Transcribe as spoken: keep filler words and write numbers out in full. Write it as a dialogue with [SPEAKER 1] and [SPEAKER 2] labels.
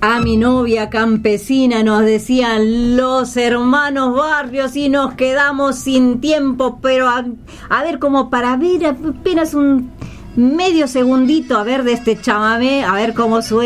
[SPEAKER 1] A mi novia campesina nos decían los hermanos Barrios y nos quedamos sin tiempo, pero a, a ver, como para ver apenas un medio segundito, a ver, de este chamamé, a ver cómo suena.